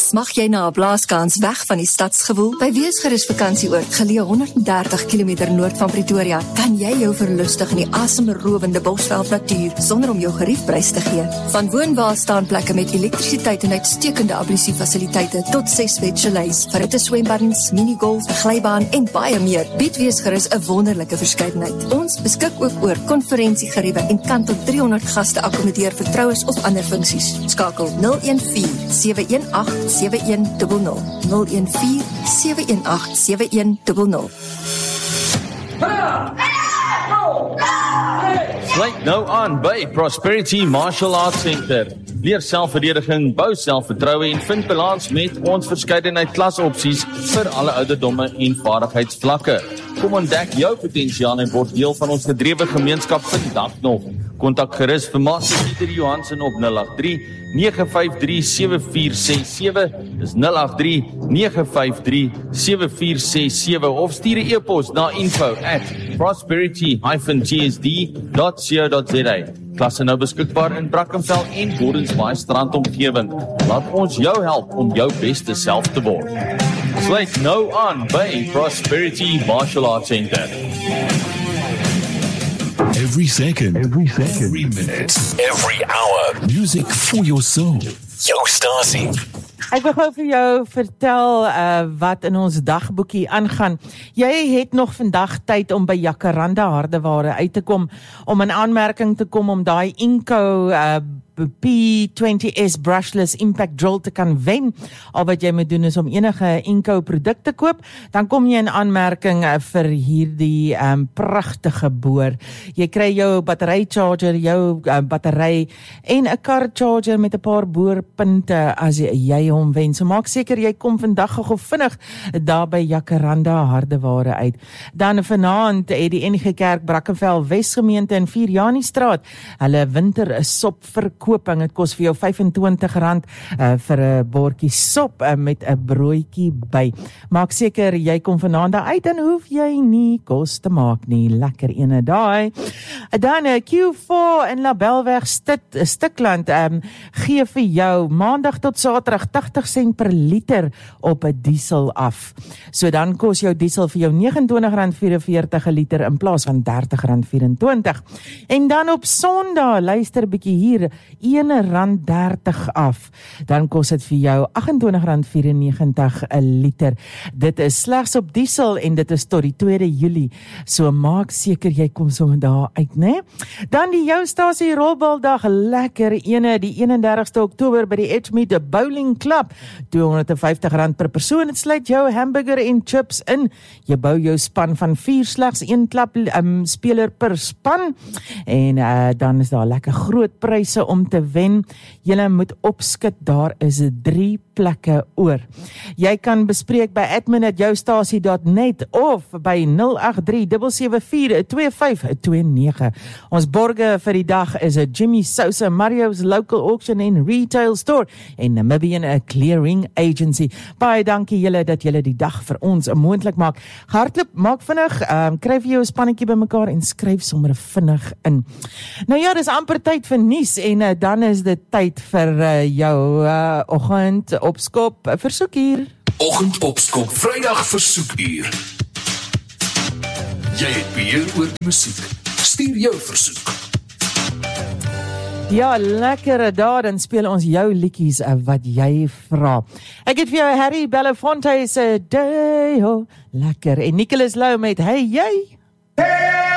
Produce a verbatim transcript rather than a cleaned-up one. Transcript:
Smag jy na 'n blaaskans weg van die stadsgewoel? By Weesgerus vakansieoord, geleë honderd en dertig kilometer noord van Pretoria, kan jy jou verlustig in die asemrowende Bosveld natuur sonder om jou geriefprys te gee. Van woonwaarstaanplekke met elektrisiteit en uitstekende ablusiefasiliteite tot ses bed chalets, verhitte swembaddens, minigolf, 'n glybaan en baie meer, bied Weesgerus 'n wonderlike verskeidenheid. Ons beskik ook oor konferensiegeriewe en kan tot driehonderd gaste akkommodeer vir troues of ander funksies. Skakel nul een vier sewe een agt sewe een nul nul nul een vier sewe een agt sewe een nul nul. Sluit nou aan by Prosperity Martial Arts Center. Leer selfverdediging, bou selfvertroue en vind balans met ons verskeidenheid klasopsies vir alle ouderdomme en vaardigheidsvlakke. Kom ontdek jou potensiaal en word deel van ons gedrewe gemeenskap vandag nog. Kontak gerus vir Master Pieter Johansen op nul agt drie nege vyf drie sewe vier ses sewe, dis nul agt drie nege vyf drie sewe vier ses sewe of stuur 'n e-pos na info at prosperity dash g s d dot co dot za. Klasse nou beskikbaar in Brackenfell en Gordonsbaai strandomgewing. Laat ons jou help om jou beste self te word. Sluit nou aan by Prosperity Martial Arts Center. Every second, every second, every minute, every hour. Music for your soul. Yo, Stasi. Ek wil gou vir jou vertel uh, wat in ons dagboekie aangaan. Jy het nog vandag tyd om by Jacaranda Hardeware uit te kom, om in aanmerking te kom om daai Inco uh, P twintig S brushless impact drill te kan wen. Al wat jy moet doen is om enige Inco produk te koop, dan kom jy in aanmerking uh, vir hierdie um, pragtige boor. Jy kry jou battery charger, jou uh, battery en 'n car charger met 'n paar boorpunte as jy, jy hom wen. So maak seker jy kom vandag gou vinnig daar by Jacaranda Hardeware uit. Dan vanaand het die N G Kerk Brackenfell Wesgemeente in vier Janiestraat hulle winter sop verkoop. Het kos vir jou vyf en twintig rand uh, vir 'n bordjie sop uh, met 'n broodjie by. Maak seker jy kom vanaand daar uit en hoef jy nie kos te maak nie. Lekker ene daai. Dan uh, Q four in Labelweg Stit, Stikland um, gee vir jou maandag tot saterdag agtig sent per liter op 'n diesel af. So dan kos jou diesel vir jou vyf ag twee rand vyf-en-veertig 'n liter in plaas van dertig rand vyf-en-twintig. En dan op Sondag, luister bietjie hier, een rand dertig af. Dan kos dit vir jou agt en twintig rand vyf-en-negentig 'n liter. Dit is slegs op diesel en dit is tot die tweede Julie. So maak seker jy kom sommer daar uit, né? Dan die jou stasie rolbaldag, lekker ene, die eenendertigste Oktober by die Edgemead Bowling Club. tweehonderd en vyftig rand per persoon. Dit sluit jou hamburger en chips in. Jy bou jou span van vier, slegs een klap um, speler per span. En uh, dan is daar lekker groot pryse om te wen. Julle moet opskit, daar is drie plekke oor. Jy kan bespreek by admin at joustasie dot net of by nul agt drie sewe sewe vier twee vyf twee nege. Ons borge vir die dag is 'n Jimmy Sousa, Mario's Local Auction and Retail Store en Namibian a Clearing Agency. Baie dankie julle dat julle die dag vir ons moontlik maak. Hardloop, maak vinnig, um, kry vir jou 'n spannetjie bymekaar en skryf sommer vinnig in. Nou ja, dis amper tyd vir nuus en uh, dan is dit tyd vir uh, jou uh, oggend opskop uh, versoekuur. Oggend opskop, Vrydag versoekuur. Jy het beheer oor die musiek. Stuur jou versoek. Ja, lekker daar, dan speel ons jou liedjies uh, wat jy vra. Ek het vir jou Harry Belafonte se Day, oh, lekker. En Nicholas Lou met Hey Jy. Hey!